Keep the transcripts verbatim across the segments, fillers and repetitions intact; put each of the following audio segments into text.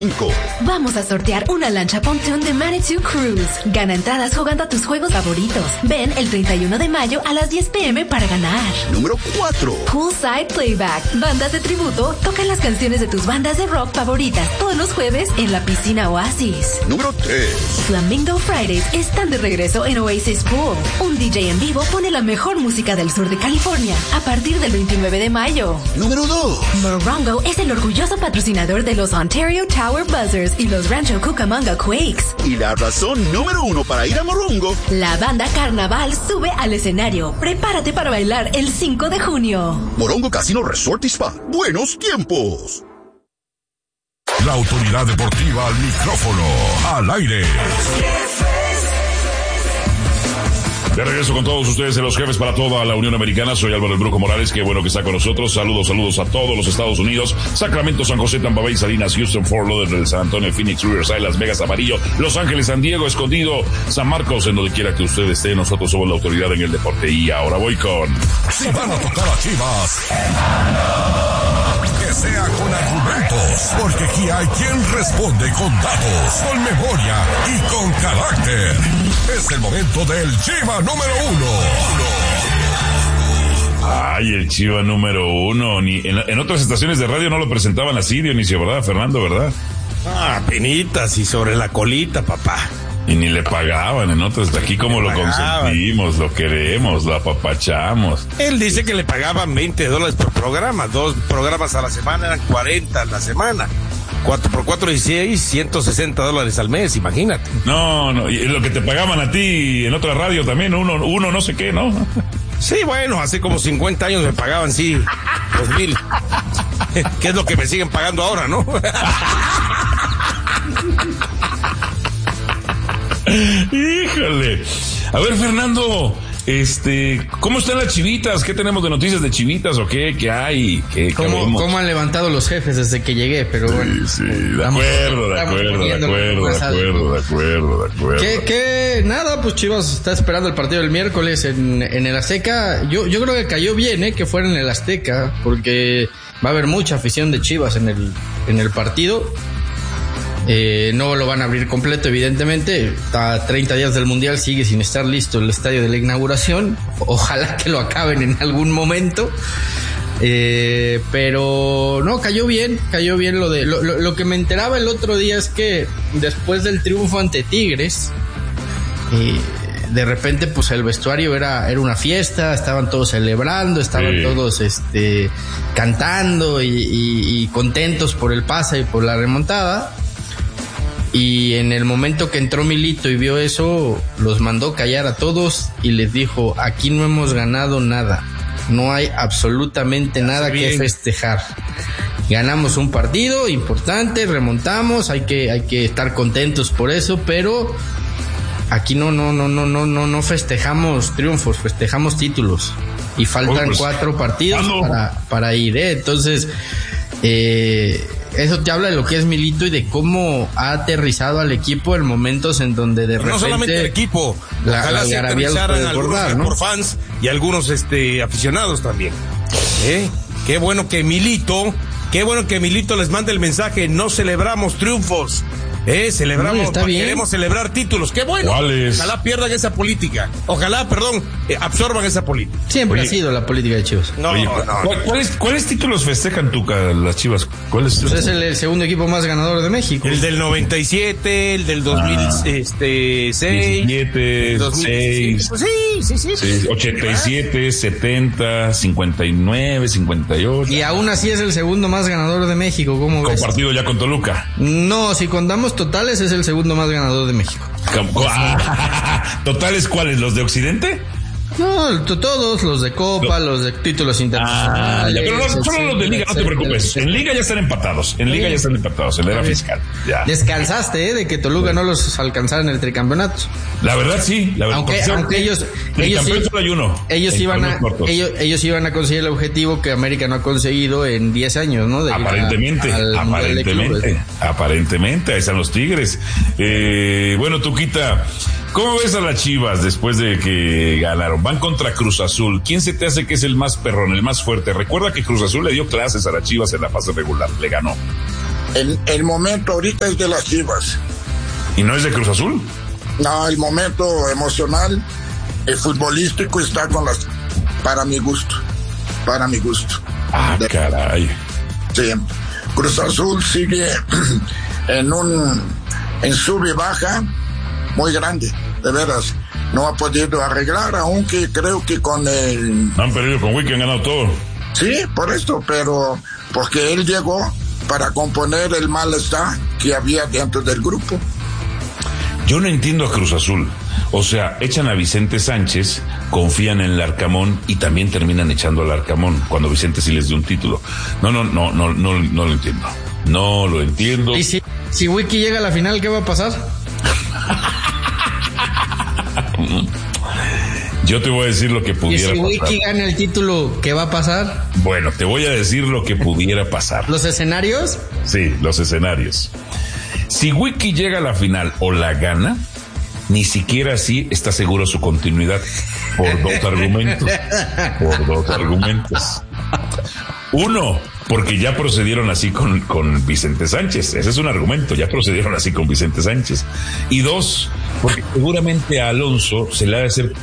Vamos a sortear una lancha pontoon de Manitou Cruise. Gana entradas jugando a tus juegos favoritos. Ven el treinta y uno de mayo a las diez pm para ganar. Número cuatro. Poolside Playback. Bandas de tributo tocan las canciones de tus bandas de rock favoritas todos los jueves en la piscina Oasis. Número tres. Flamingo Fridays están de regreso en Oasis Pool. Un D J en vivo pone la mejor música del sur de California a partir del veintinueve de mayo. Número dos. Morongo es el orgulloso patrocinador de los Ontario Tower Buzzers y los Rancho Cucamonga Quakes. Y la razón número uno para ir a Morongo. La banda Carnaval sube al escenario. Prepárate para bailar el cinco de junio. Morongo Casino Resort y Spa. Buenos tiempos. La autoridad deportiva al micrófono, al aire. De regreso con todos ustedes en Los Jefes para toda la Unión Americana. Soy Álvaro El Brujo Morales, qué bueno que está con nosotros. Saludos, saludos a todos los Estados Unidos. Sacramento, San José, Tampa Bay, Salinas, Houston, Fort Lauderdale, San Antonio, Phoenix, Riverside, Las Vegas, Amarillo, Los Ángeles, San Diego, Escondido, San Marcos, en donde quiera que usted esté. Nosotros somos la autoridad en el deporte. Y ahora voy con... Si van a tocar a Chivas, que sea con argumentos, porque aquí hay quien responde con datos, con memoria y con carácter. Es el momento del Chiva número uno. Ay, el Chiva número uno. Ni, en, en otras estaciones de radio no lo presentaban así, Dionisio, ¿verdad, Fernando, verdad? Ah, penitas y sobre la colita, papá. Y ni le pagaban en otras. De aquí como lo consentimos, lo queremos, lo apapachamos. Él dice que le pagaban veinte dólares por programa. Dos programas a la semana eran cuarenta a la semana. Cuatro por cuatro, dieciséis, ciento sesenta dólares al mes, imagínate. No, no, y lo que te pagaban a ti en otra radio también, uno, uno no sé qué, ¿no? Sí, bueno, hace como cincuenta años me pagaban, sí, dos mil. ¿Qué es lo que me siguen pagando ahora, no? Híjole. A ver, Fernando, este, ¿cómo están las chivitas? ¿Qué tenemos de noticias de chivitas o qué? ¿Qué hay? ¿Qué, ¿Cómo, ¿Cómo han levantado los jefes desde que llegué? Pero sí, bueno. Sí, de acuerdo, de acuerdo, de acuerdo, de acuerdo, de acuerdo, de acuerdo. ¿Qué, qué? Nada, pues Chivas está esperando el partido del miércoles en, en el Azteca. Yo, yo creo que cayó bien, eh, que fuera en el Azteca, porque va a haber mucha afición de Chivas en el, en el partido. Eh, no lo van a abrir completo, evidentemente. Está a treinta días del Mundial, sigue sin estar listo el estadio de la inauguración. Ojalá que lo acaben en algún momento. Eh, pero no, cayó bien, cayó bien lo de lo, lo, lo que me enteraba el otro día es que después del triunfo ante Tigres, eh, de repente pues el vestuario era, era una fiesta, estaban todos celebrando, estaban sí. todos este cantando y, y, y contentos por el pase y por la remontada. Y en el momento que entró Milito y vio eso, los mandó callar a todos y les dijo: aquí no hemos ganado nada, no hay absolutamente nada que festejar. Ganamos un partido importante, remontamos, hay que, hay que estar contentos por eso, pero aquí no, no, no, no, no, no, no festejamos triunfos, festejamos títulos. Y faltan oh, pues, cuatro partidos ¿cuándo? para, para ir, ¿eh? Entonces, eh, eso te habla de lo que es Milito y de cómo ha aterrizado al equipo en momentos en donde de repente... No solamente el equipo, la, ojalá la se aterrizaran algunos, ¿no?, por fans y algunos este aficionados también. ¿Eh? Qué bueno que Milito, qué bueno que Milito les mande el mensaje: no celebramos triunfos. Eh, celebramos, no, queremos celebrar títulos. Qué bueno. ¿Cuáles? Ojalá pierdan esa política. Ojalá, perdón, eh, absorban esa política. Siempre Oye, ha sido la política de Chivas. No, Oye, no, no, ¿cuál, no. ¿cuáles, ¿Cuáles títulos festejan tú, las Chivas? ¿Cuáles? Pues es el, el segundo equipo más ganador de México. El del noventa y siete, el del dos mil seis, diecisiete, seis, pues sí, sí, sí, sí. ochenta y siete, setenta, cincuenta y nueve, cincuenta y ocho. Y aún así es el segundo más ganador de México. ¿Cómo ves? Compartido ya con Toluca. No, si contamos totales es el segundo más ganador de México. ¿Totales cuáles? ¿Los de Occidente? No, todos, los de Copa, no. los de títulos internacionales. Ah, ya, pero no, solo los de Liga, no te preocupes. En Liga ya están empatados. En Liga ya están empatados. En la era fiscal. Ya. Descansaste, ¿eh? De que Toluca no los alcanzara en el tricampeonato. La verdad, sí. La verdad, aunque, aunque ellos. Ellos, sí, solo hay uno, ellos, iban a, ellos, ellos iban a conseguir el objetivo que América no ha conseguido en diez años, ¿no? De aparentemente. Al aparentemente. Aparentemente. Ahí están los Tigres. Eh, bueno, Tuquita, ¿cómo ves a las Chivas después de que ganaron? Van contra Cruz Azul. ¿Quién se te hace que es el más perrón, el más fuerte? Recuerda que Cruz Azul le dio clases a las Chivas en la fase regular, le ganó. El, el momento ahorita es de las Chivas. ¿Y no es de Cruz Azul? No, el momento emocional, el futbolístico está con las... Para mi gusto, para mi gusto. Ah, de, caray. Sí, Cruz Azul sigue en un... en sub y baja muy grande, de veras. No ha podido arreglar, aunque creo que con el... Han perdido con Wiki, han ganado todo. Sí, por esto, pero porque él llegó para componer el malestar que había dentro del grupo. Yo no entiendo a Cruz Azul. O sea, echan a Vicente Sánchez, confían en Larcamón y también terminan echando al Larcamón cuando Vicente sí les dio un título. No, no, no, no, no, no lo entiendo. No lo entiendo. ¿Y si, si Wiki llega a la final, qué va a pasar? Yo te voy a decir lo que pudiera pasar. ¿Y si Wiki gana el título, qué va a pasar? Bueno, te voy a decir lo que pudiera pasar. ¿Los escenarios? Sí, los escenarios. Si Wiki llega a la final o la gana, ni siquiera así está seguro su continuidad. Por dos argumentos. Por dos argumentos. Uno, porque ya procedieron así con, con Vicente Sánchez. Ese es un argumento, ya procedieron así con Vicente Sánchez. Y dos, porque seguramente a Alonso se le ha de hacer...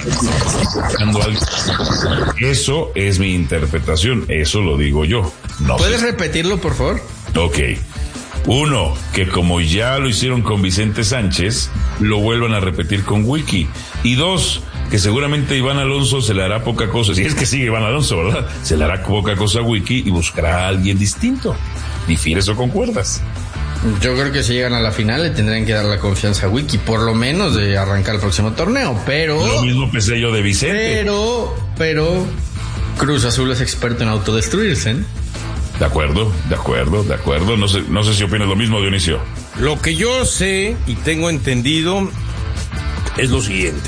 Eso es mi interpretación, eso lo digo yo. No ¿Puedes sé. repetirlo, por favor? Ok. Uno, que como ya lo hicieron con Vicente Sánchez, lo vuelvan a repetir con Wiki. Y dos, que seguramente Iván Alonso se le hará poca cosa, si es que sigue Iván Alonso, ¿verdad? Se le hará poca cosa a Wiki y buscará a alguien distinto. ¿Difieres o concuerdas? Yo creo que si llegan a la final le tendrían que dar la confianza a Wiki, por lo menos de arrancar el próximo torneo, pero... Lo mismo pensé yo de Vicente. Pero, pero, Cruz Azul es experto en autodestruirse, ¿eh? De acuerdo, de acuerdo, de acuerdo. No sé, no sé si opinas lo mismo, Dionisio. Lo que yo sé y tengo entendido es lo siguiente.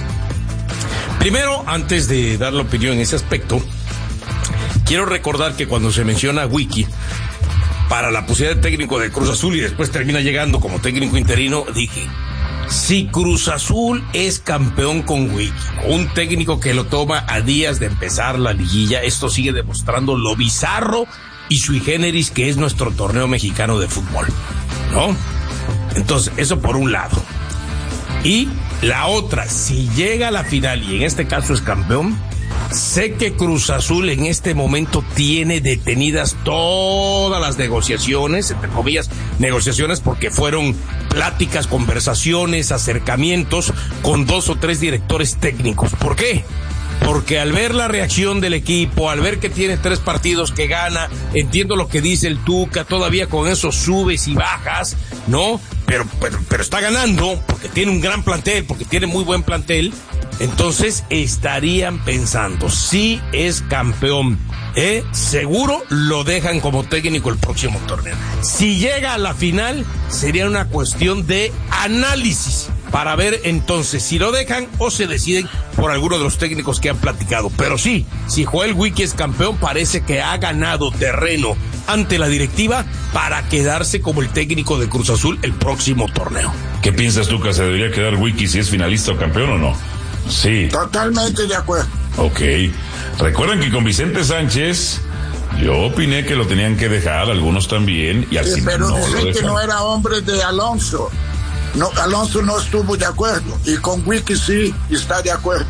Primero, antes de dar la opinión en ese aspecto, quiero recordar que cuando se menciona Wiki para la posibilidad de técnico de Cruz Azul y después termina llegando como técnico interino, dije, si Cruz Azul es campeón con Wiki, un técnico que lo toma a días de empezar la liguilla, esto sigue demostrando lo bizarro y sui generis que es nuestro torneo mexicano de fútbol, ¿no? Entonces, eso por un lado. Y la otra, si llega a la final y en este caso es campeón, sé que Cruz Azul en este momento tiene detenidas todas las negociaciones, entre comillas, negociaciones porque fueron pláticas, conversaciones, acercamientos con dos o tres directores técnicos. ¿Por qué? Porque al ver la reacción del equipo, al ver que tiene tres partidos que gana, entiendo lo que dice el Tuca, todavía con esos subes y bajas, ¿no? Pero, pero, pero está ganando porque tiene un gran plantel, porque tiene muy buen plantel. Entonces estarían pensando, si es campeón, ¿eh? Seguro lo dejan como técnico el próximo torneo. Si llega a la final, sería una cuestión de análisis para ver entonces si lo dejan o se deciden por alguno de los técnicos que han platicado. Pero sí, si Joel Wiki es campeón, parece que ha ganado terreno ante la directiva para quedarse como el técnico de Cruz Azul el próximo torneo. ¿Qué piensas tú, que se debería quedar Wiki si es finalista o campeón o no? Sí. Totalmente de acuerdo. Ok. Recuerden que con Vicente Sánchez yo opiné que lo tenían que dejar, algunos también, y al Sí, final pero no lo dicen que dejan. no era hombre de Alonso. No, Alonso no estuvo de acuerdo. Y con Wiki sí está de acuerdo.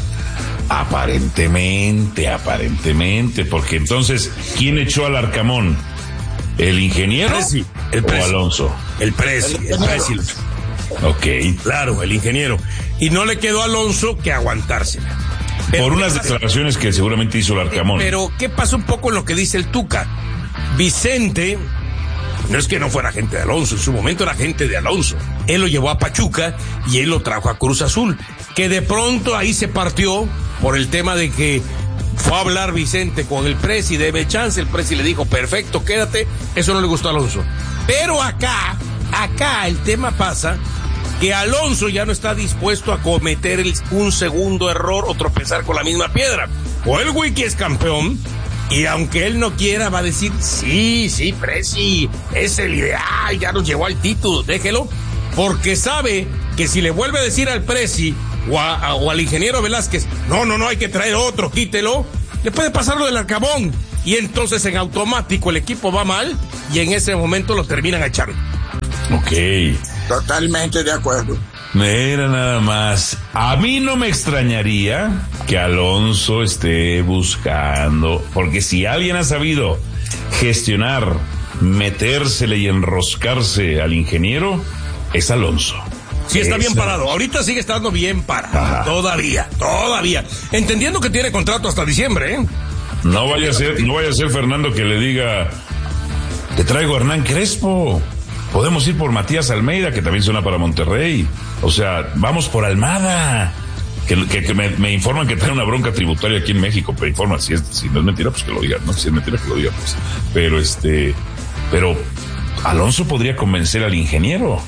Aparentemente, aparentemente, porque entonces, ¿quién echó al Arcamón? ¿El ingeniero Presi, el o Presi. Alonso? El Presi, el Presi. Ok. Claro, el ingeniero. Y no le quedó a Alonso que aguantársela. Pero Por unas ¿qué pasa? declaraciones que seguramente hizo el Arcamón. Pero, ¿qué pasa un poco en lo que dice el Tuca? Vicente, no es que no fuera gente de Alonso, en su momento era gente de Alonso. Él lo llevó a Pachuca y él lo trajo a Cruz Azul. Que de pronto ahí se partió por el tema de que fue a hablar Vicente con el Presi, debe chance, el Presi le dijo, perfecto, quédate. Eso no le gustó a Alonso. Pero acá, acá el tema pasa que Alonso ya no está dispuesto a cometer el, un segundo error o tropezar con la misma piedra. O el Wiki es campeón, y aunque él no quiera, va a decir, sí, sí, Presi, es el ideal, ya nos llevó al título, déjelo, porque sabe que si le vuelve a decir al Presi o, a, a, o al ingeniero Velázquez, no, no, no, hay que traer otro, quítelo, le puede pasar lo del Arcamón, y entonces en automático el equipo va mal y en ese momento lo terminan echando. Ok. Totalmente de acuerdo. Mira nada más. A mí no me extrañaría que Alonso esté buscando, porque si alguien ha sabido gestionar, metérsele y enroscarse al ingeniero, es Alonso. Sí, está bien parado. Ahorita sigue estando bien parado. Ajá. Todavía, todavía. Entendiendo que tiene contrato hasta diciembre, ¿eh? No vaya a ser, no vaya a ser Fernando que le diga, te traigo a Hernán Crespo. Podemos ir por Matías Almeida, que también suena para Monterrey. O sea, vamos por Almada. Que, que, que me, me informan que trae una bronca tributaria aquí en México, pero informan, si, es, si no es mentira, pues que lo digan, ¿no? Si es mentira, que lo digan, pues. Pero este, pero Alonso podría convencer al ingeniero.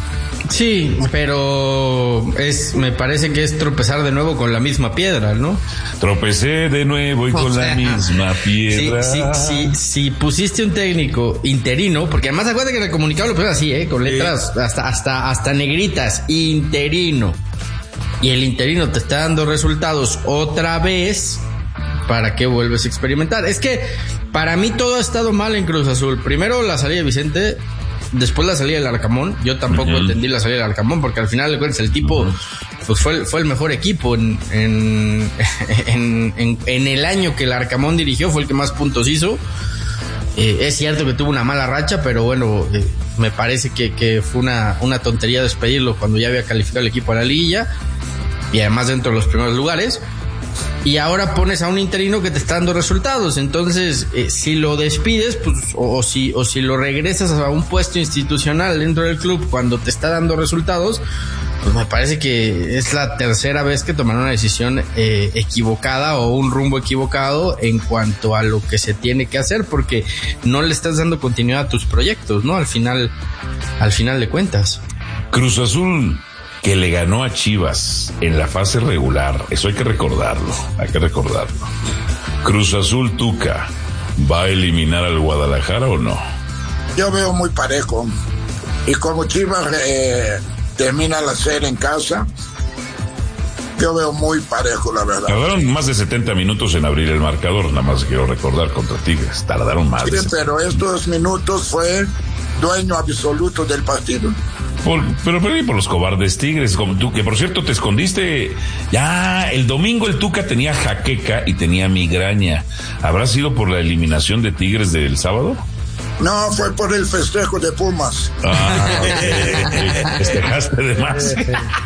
Sí, pero es, me parece que es tropezar de nuevo con la misma piedra, ¿no? Tropecé de nuevo y o con sea, la misma piedra. Sí, sí, sí, si pusiste un técnico interino, porque además acuérdate que el comunicado lo pusieron así, ¿eh? Con letras sí. hasta, hasta, hasta negritas, interino. Y el interino te está dando resultados otra vez, ¿para qué vuelves a experimentar? Es que para mí todo ha estado mal en Cruz Azul. Primero la salida de Vicente, después la salida del Arcamón. Yo tampoco uh-huh. entendí la salida del Arcamón, porque al final, el tipo uh-huh. pues fue, fue el mejor equipo en, en, en, en, en el año que el Arcamón dirigió, fue el que más puntos hizo. Eh, es cierto que tuvo una mala racha, pero bueno, eh, me parece que, que fue una, una tontería despedirlo cuando ya había calificado el equipo a la liguilla y además dentro de los primeros lugares. Y ahora pones a un interino que te está dando resultados. Entonces, eh, si lo despides, pues, o, o si, o si lo regresas a un puesto institucional dentro del club cuando te está dando resultados, pues me parece que es la tercera vez que tomaron una decisión eh, equivocada o un rumbo equivocado en cuanto a lo que se tiene que hacer, porque no le estás dando continuidad a tus proyectos, ¿no? Al final, al final de cuentas. Cruz Azul, que le ganó a Chivas en la fase regular, eso hay que recordarlo, hay que recordarlo. Cruz Azul Tuca, ¿va a eliminar al Guadalajara o no? Yo veo muy parejo, y como Chivas eh, termina la serie en casa, yo veo muy parejo, la verdad. Tardaron más de setenta minutos en abrir el marcador, nada más quiero recordar, contra Tigres, tardaron más. Sí, de pero estos minutos fue dueño absoluto del partido. Por, pero perdí por los cobardes Tigres, como tú, que por cierto te escondiste. Ya, el domingo el Tuca tenía jaqueca y tenía migraña. ¿Habrá sido por la eliminación de Tigres del sábado? No, fue por el festejo de Pumas. Ah, festejaste de más.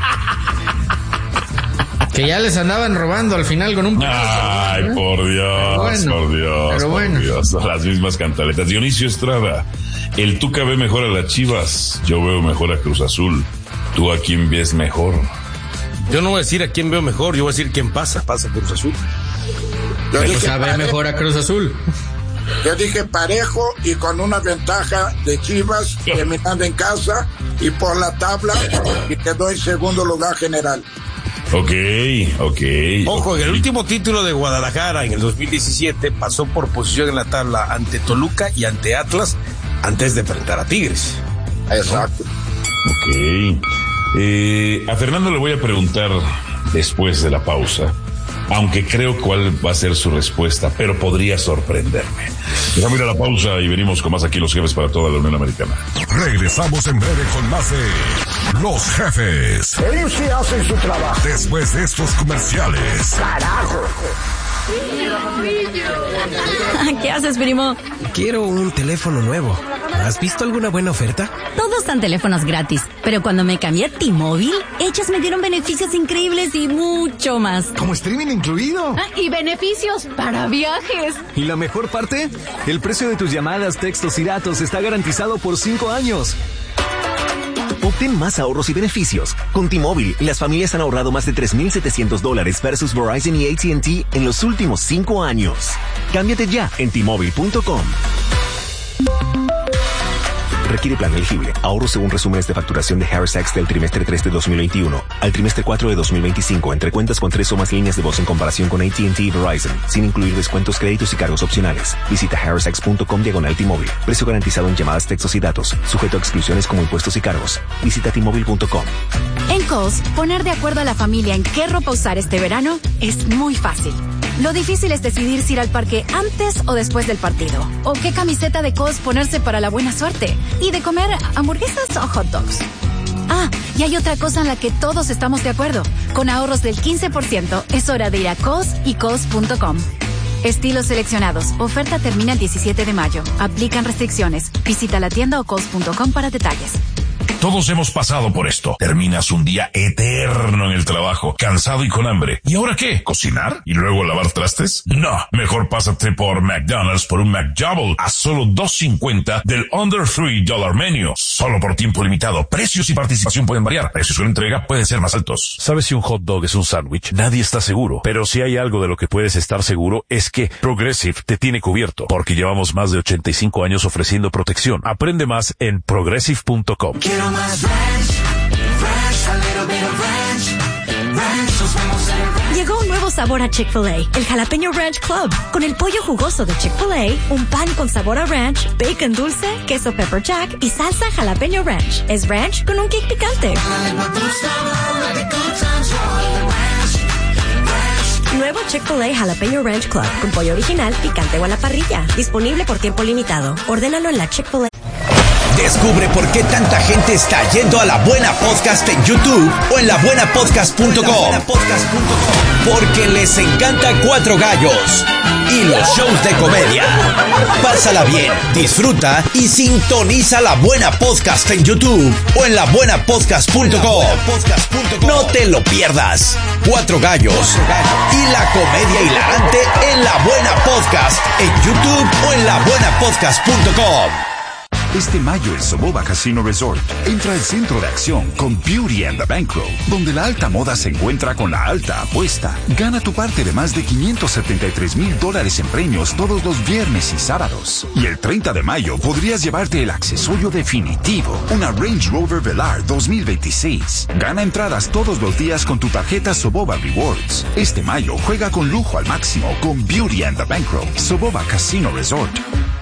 Que ya les andaban robando al final con un... Ay, ¿eh? por Dios, bueno, por Dios, pero bueno. por Dios. Las mismas cantaletas. Dionisio Estrada, el Tuca ve mejor a las Chivas, yo veo mejor a Cruz Azul. ¿Tú a quién ves mejor? Yo no voy a decir a quién veo mejor, yo voy a decir quién pasa, pasa Cruz Azul. Yo dije, o sea, ve mejor a Cruz Azul. Yo dije parejo y con una ventaja de Chivas terminando en casa y por la tabla y quedó en segundo lugar general. Ok, ok. Ojo, en el último título de Guadalajara en el dos mil diecisiete pasó por posición en la tabla ante Toluca y ante Atlas antes de enfrentar a Tigres. Exacto. Ok. Eh, a Fernando le voy a preguntar después de la pausa, aunque creo cuál va a ser su respuesta, pero podría sorprenderme. Déjame ir a la pausa y venimos con más aquí Los Jefes para toda la Unión Americana. Regresamos en breve con más de Los Jefes. Ellos sí hacen su trabajo. Después de estos comerciales. ¡Carajo! ¿Qué haces, primo? Quiero un teléfono nuevo. ¿Has visto alguna buena oferta? Todos dan teléfonos gratis, pero cuando me cambié a T-Mobile, ellos me dieron beneficios increíbles y mucho más. ¿Como streaming incluido? Ah, y beneficios para viajes. ¿Y la mejor parte? El precio de tus llamadas, textos y datos está garantizado por cinco años. Obtén más ahorros y beneficios. Con T-Mobile, las familias han ahorrado más de tres mil setecientos dólares versus Verizon y A T and T en los últimos cinco años. Cámbiate ya en T Mobile punto com. Requiere plan elegible. Ahorro según resúmenes de facturación de Harris Sachs del trimestre tres de dos mil veintiuno al trimestre cuatro de dos mil veinticinco entre cuentas con tres o más líneas de voz en comparación con A T and T y Verizon, sin incluir descuentos, créditos y cargos opcionales. Visita harris sachs punto com diagonal T-Mobile. Precio garantizado en llamadas, textos y datos. Sujeto a exclusiones como impuestos y cargos. Visita T Mobile punto com. En Kohl's, poner de acuerdo a la familia en qué ropa usar este verano es muy fácil. Lo difícil es decidir si ir al parque antes o después del partido. O qué camiseta de Cos ponerse para la buena suerte. Y de comer hamburguesas o hot dogs. Ah, y hay otra cosa en la que todos estamos de acuerdo. Con ahorros del quince por ciento, es hora de ir a Cos y Cos punto com. Estilos seleccionados. Oferta termina el diecisiete de mayo. Aplican restricciones. Visita la tienda o cos punto com para detalles. Todos hemos pasado por esto. Terminas un día eterno en el trabajo, cansado y con hambre. ¿Y ahora qué? ¿Cocinar? ¿Y luego lavar trastes? No, mejor pásate por McDonald's por un McDouble a solo dos cincuenta del Under three dollar Menu. Solo por tiempo limitado. Precios y participación pueden variar. Precios de entrega pueden ser más altos. ¿Sabes si un hot dog es un sándwich? Nadie está seguro. Pero si hay algo de lo que puedes estar seguro es que Progressive te tiene cubierto. Porque llevamos más de ochenta y cinco años ofreciendo protección. Aprende más en progressive punto com. Más ranch, ranch, a little bit of ranch, ranch, nos vemos en ranch. Llegó un nuevo sabor a Chick-fil-A, el Jalapeño Ranch Club. Con el pollo jugoso de Chick-fil-A, un pan con sabor a ranch, bacon dulce, queso pepper jack y salsa jalapeño ranch. Es ranch con un kick picante. Nuevo Chick-fil-A Jalapeño Ranch Club, con pollo original, picante o a la parrilla. Disponible por tiempo limitado. Ordénalo en la Chick-fil-A. Descubre por qué tanta gente está yendo a La Buena Podcast en YouTube o en la buena podcast punto com. Porque les encanta Cuatro Gallos y los shows de comedia. Pásala bien, disfruta y sintoniza La Buena Podcast en YouTube o en la buena podcast punto com. No te lo pierdas. Cuatro Gallos y la comedia hilarante en La Buena Podcast en YouTube o en la buena podcast punto com. Este mayo en Soboba Casino Resort, entra al centro de acción con Beauty and the Bankroll, donde la alta moda se encuentra con la alta apuesta. Gana tu parte de más de quinientos setenta y tres mil dólares en premios todos los viernes y sábados. Y el treinta de mayo podrías llevarte el accesorio definitivo, una Range Rover Velar dos mil veintiséis. Gana entradas todos los días con tu tarjeta Soboba Rewards. Este mayo juega con lujo al máximo con Beauty and the Bankroll, Soboba Casino Resort.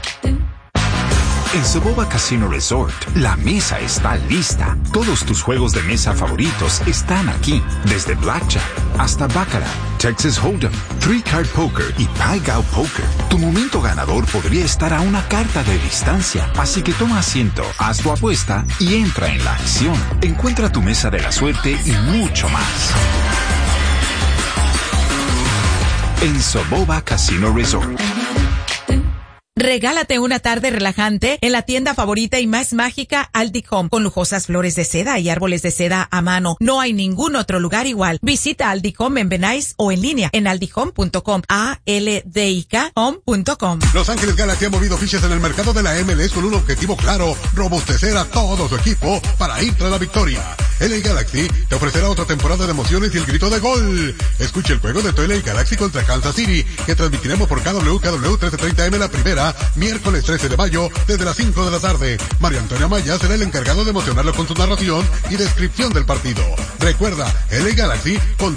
En Soboba Casino Resort, la mesa está lista. Todos tus juegos de mesa favoritos están aquí. Desde Blackjack hasta Baccarat, Texas Hold'em, Three Card Poker y Pai Gow Poker. Tu momento ganador podría estar a una carta de distancia. Así que toma asiento, haz tu apuesta y entra en la acción. Encuentra tu mesa de la suerte y mucho más. En Soboba Casino Resort. Regálate una tarde relajante en la tienda favorita y más mágica Aldi Home, con lujosas flores de seda y árboles de seda a mano. No hay ningún otro lugar igual. Visita Aldi Home en Benais o en línea en aldi home punto com, A L D I K home punto com. Los Ángeles Galaxy han movido fichas en el mercado de la M L S con un objetivo claro: robustecer a todo su equipo para ir tras la victoria. L A Galaxy te ofrecerá otra temporada de emociones y el grito de gol. Escucha el juego de tu L A Galaxy contra Kansas City, que transmitiremos por K W K W trece treinta M la primera, miércoles trece de mayo, desde las cinco de la tarde. María Antonia Maya será el encargado de emocionarlo con su narración y descripción del partido. Recuerda, L A Galaxy con